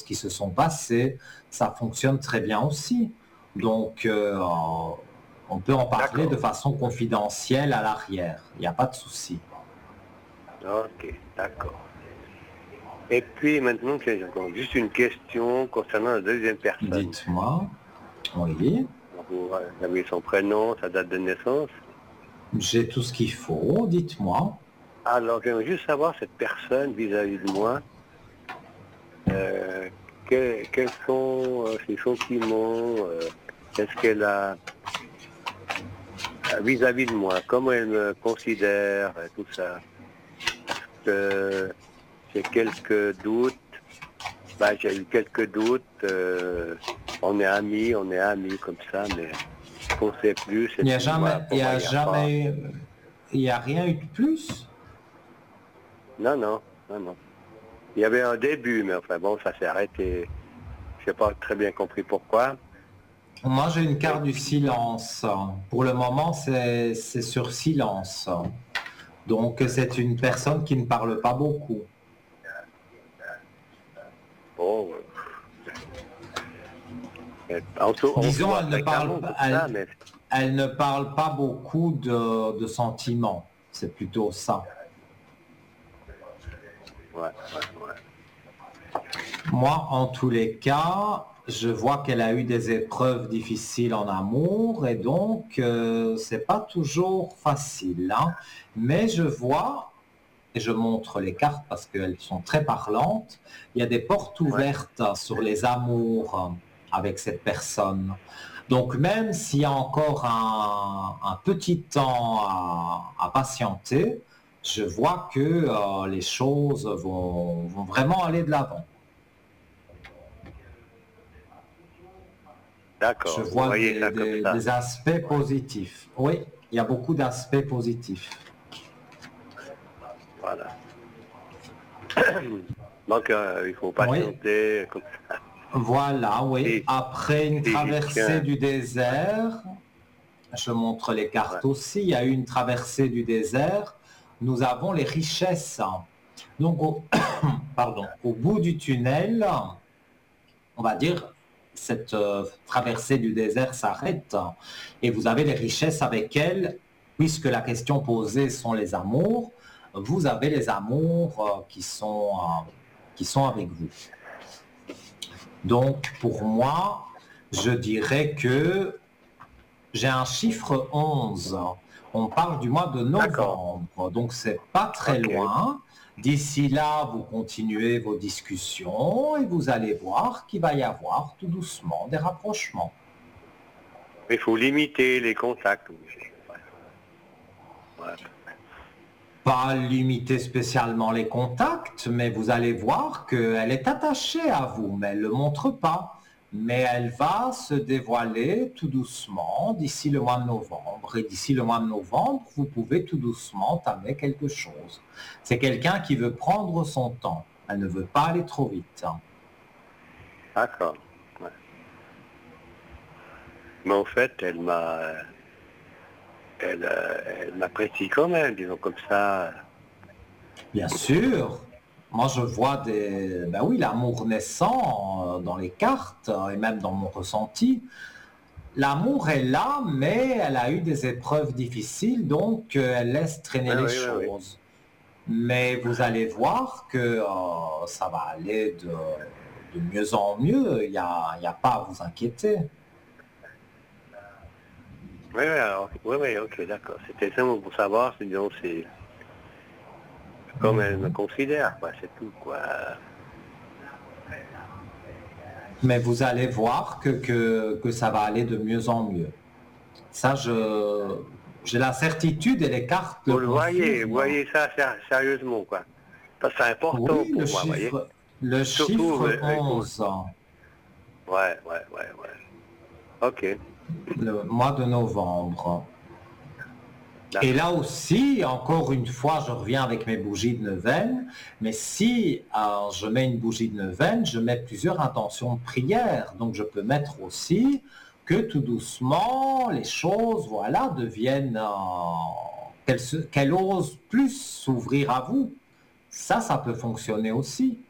qui se sont passées, ça fonctionne très bien aussi. Donc, on peut en parler de D'accord. façon confidentielle à l'arrière. Il n'y a pas de souci. Ok, d'accord. Et puis maintenant, j'ai encore juste une question concernant la deuxième personne. Dites-moi. Oui, Vous avez son prénom, sa date de naissance. j'ai tout ce qu'il faut. Dites-moi. Alors, j'aimerais juste savoir cette personne vis-à-vis de moi, euh, quels sont ses sentiments, qu'est-ce qu'elle a vis-à-vis de moi, comment elle me considère, tout ça. Que j'ai quelques doutes, j'ai eu quelques doutes, on est amis comme ça, mais on ne sait plus, et Il n'y a puis voilà, jamais, il pour y moi, a il n'y a pas. jamais, il y a rien eu de plus. Non, non, non, non. Il y avait un début, mais enfin bon, ça s'est arrêté. Je n'ai pas très bien compris pourquoi. Moi, j'ai une Et carte du puis, silence. Pour le moment, c'est sur silence. Donc, c'est une personne qui ne parle pas beaucoup. bon, on se Disons, voit fréquemment comme ça, mais elle ne parle pas beaucoup de sentiments. C'est plutôt ça. ouais, ouais, ouais. Moi, en tous les cas, je vois qu'elle a eu des épreuves difficiles en amour et donc c'est pas toujours facile, hein. Mais je vois, et je montre les cartes parce qu'elles sont très parlantes, il y a des portes Ouais. ouvertes sur les amours avec cette personne. Donc même s'il y a encore un petit temps à patienter, je vois que les choses vont vraiment aller de l'avant. Je D'accord, vous vois voyez ça comme ça. des aspects Ouais, positifs. Oui, il y a beaucoup d'aspects positifs. voilà. Donc, il faut Oui, patienter comme ça. voilà, oui. Si, Après une si j'y traversée tiens, du ouais, désert, je montre les ouais, cartes aussi, il y a eu une traversée du désert, nous avons les richesses. Donc, pardon, au bout du tunnel, on va dire, cette traversée du désert s'arrête et vous avez les richesses avec elles, puisque la question posée sont les amours, vous avez les amours qui sont avec vous. Donc, pour moi, je dirais que j'ai un chiffre 11. On parle du mois de d'accord, novembre, donc c'est pas très ok. loin. D'ici là, vous continuez vos discussions et vous allez voir qu'il va y avoir tout doucement des rapprochements. Il faut limiter les contacts aussi. Ouais, ouais. Pas limiter spécialement les contacts, mais vous allez voir qu'elle est attachée à vous, mais elle ne le montre pas. Mais elle va se dévoiler tout doucement d'ici le mois de novembre. Et d'ici le mois de novembre, vous pouvez tout doucement entamer quelque chose. C'est quelqu'un qui veut prendre son temps. Elle ne veut pas aller trop vite. D'accord. Ouais. Mais en fait, elle m'apprécie quand même, disons comme ça. Bien sûr, moi je vois ben oui, l'amour naissant dans les cartes et même dans mon ressenti. L'amour est là, mais elle a eu des épreuves difficiles, donc elle laisse traîner Oui, les oui, oui, oui. choses. Mais vous allez voir que ça va aller de mieux en mieux. Il y a pas à vous inquiéter. Oui, oui, alors, oui, oui, ok, d'accord. C'était simplement pour savoir, disons, c'est comme elle me Mhm. considère, quoi, c'est tout, quoi. Mais vous allez voir que ça va aller de mieux en mieux. Ça, j'ai la certitude et les cartes le Vous confirment. voyez ça sérieusement, quoi. Parce que c'est important Oui, pour moi, vous voyez. le Surtout, chiffre il faut... 11, Ouais, ouais, ouais, ouais. Ok, le mois de novembre. Et là d'accord. aussi, encore une fois, je reviens avec mes bougies de neuvaine, mais si je mets une bougie de neuvaine, je mets plusieurs intentions de prière. Donc je peux mettre aussi que tout doucement, les choses, voilà, deviennent, qu'elle ose plus s'ouvrir à vous. Ça peut fonctionner aussi.